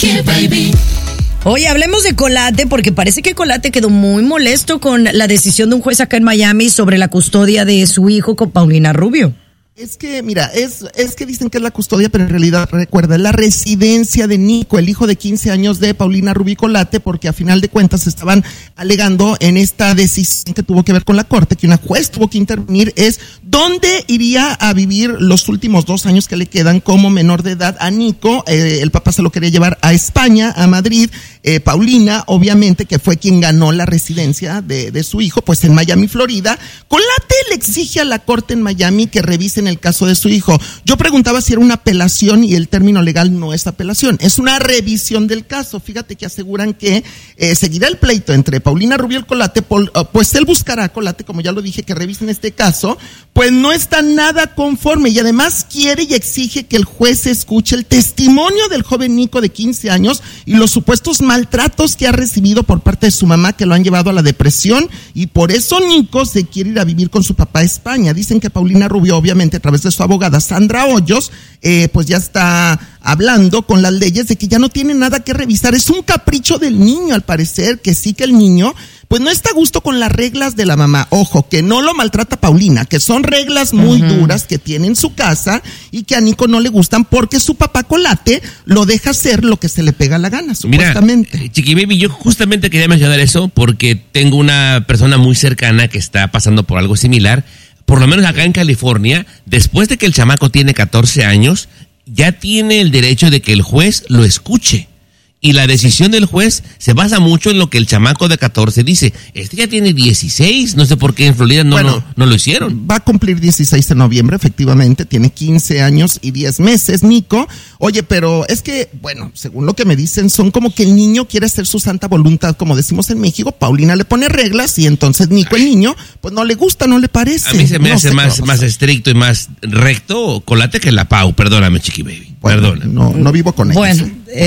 Chiqui Baby. Oye, hablemos de Colate, porque parece que Colate quedó muy molesto con la decisión de un juez acá en Miami sobre la custodia de su hijo con Paulina Rubio. Es que, mira, es que dicen que es la custodia, pero en realidad, recuerda, es la residencia de Nico, el hijo de 15 años de Paulina Rubio Colate, porque a final de cuentas estaban alegando en esta decisión que tuvo que ver con la corte, que una juez tuvo que intervenir, es dónde iría a vivir los últimos 2 años que le quedan como menor de edad a Nico. El papá se lo quería llevar a España, a Madrid. Paulina, obviamente, que fue quien ganó la residencia de su hijo, pues en Miami, Florida. Colate le exige a la corte en Miami que revisen el caso de su hijo. Yo preguntaba si era una apelación y el término legal no es apelación, es una revisión del caso. Fíjate que aseguran que seguirá el pleito entre Paulina Rubio y Colate, pues él buscará a Colate, como ya lo dije, que revisen este caso, pues no está nada conforme y además quiere y exige que el juez escuche el testimonio del joven Nico de 15 años y los supuestos maltratos que ha recibido por parte de su mamá, que lo han llevado a la depresión, y por eso Nico se quiere ir a vivir con su papá a España. Dicen que Paulina Rubio, obviamente a través de su abogada Sandra Hoyos, pues ya está hablando con las leyes de que ya no tiene nada que revisar. Es un capricho del niño, al parecer, que sí, que el niño pues no está a gusto con las reglas de la mamá. Ojo, que no lo maltrata Paulina, que son reglas muy duras que tiene en su casa y que a Nico no le gustan porque su papá Colate lo deja hacer lo que se le pega la gana, supuestamente. Mira, Chiqui Baby, yo justamente quería mencionar eso porque tengo una persona muy cercana que está pasando por algo similar. Por lo menos acá en California, después de que el chamaco tiene 14 años, ya tiene el derecho de que el juez lo escuche. Y la decisión del juez se basa mucho en lo que el chamaco de 14 dice. Este ya tiene 16, no sé por qué en Florida no lo hicieron. Va a cumplir 16 de noviembre, efectivamente, tiene 15 años y 10 meses, Nico. Oye, pero es que, bueno, según lo que me dicen, son como que el niño quiere hacer su santa voluntad, como decimos en México. Paulina le pone reglas y entonces Nico, el niño, pues no le gusta, no le parece. A mí se me hace más estricto y más recto Colate que la Pau, perdóname, Chiqui Baby. Bueno, no vivo con ellos. Bueno,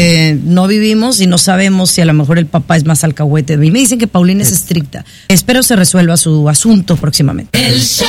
no vivimos y no sabemos si a lo mejor el papá es más alcahuete. A mí me dicen que Paulina es estricta. Espero se resuelva su asunto próximamente.